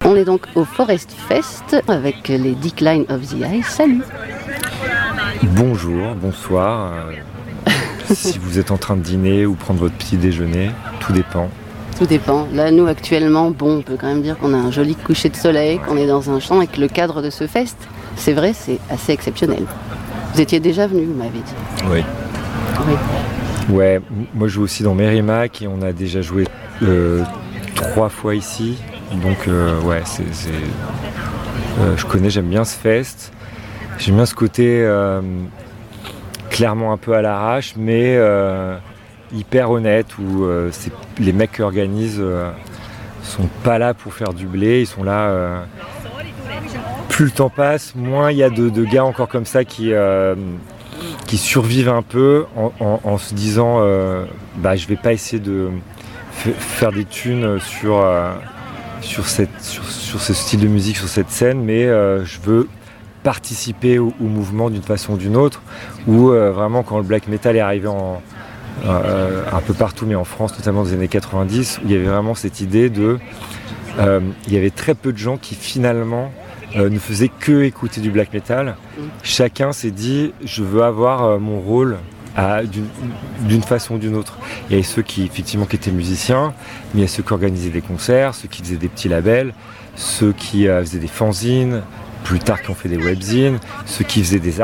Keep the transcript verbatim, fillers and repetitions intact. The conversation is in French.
On est donc au Forest Fest avec les Decline of the Eye. Salut. Bonjour, bonsoir. Euh, si vous êtes en train de dîner ou prendre votre petit déjeuner, tout dépend. Tout dépend. Là, nous, actuellement, bon, on peut quand même dire qu'on a un joli coucher de soleil, qu'on est dans un champ et que le cadre de ce fest, c'est vrai, c'est assez exceptionnel. Vous étiez déjà venu, vous m'avez dit. Oui. Oui. Ouais, moi je joue aussi dans Merrimack et on a déjà joué euh, trois fois ici. Donc, euh, ouais, c'est, c'est, euh, je connais, j'aime bien ce fest. J'aime bien ce côté euh, clairement un peu à l'arrache, mais euh, hyper honnête, où euh, c'est, les mecs qui organisent euh, sont pas là pour faire du blé, ils sont là. Euh, plus le temps passe, moins il y a de, de gars encore comme ça qui, euh, qui survivent un peu en, en, en se disant euh, bah, je vais pas essayer de f- faire des thunes sur. Euh, Sur, cette, sur, sur ce style de musique, sur cette scène, mais euh, je veux participer au, au mouvement d'une façon ou d'une autre, où euh, vraiment quand le black metal est arrivé en, euh, un peu partout, mais en France notamment dans les années quatre-vingt-dix, où il y avait vraiment cette idée de... Euh, il y avait très peu de gens qui finalement euh, ne faisaient que écouter du black metal. Chacun s'est dit, je veux avoir euh, mon rôle À, d'une, d'une façon ou d'une autre. Il y a ceux qui, effectivement, qui étaient musiciens, mais il y a ceux qui organisaient des concerts, ceux qui faisaient des petits labels, ceux qui euh, faisaient des fanzines, plus tard qui ont fait des webzines, ceux qui faisaient des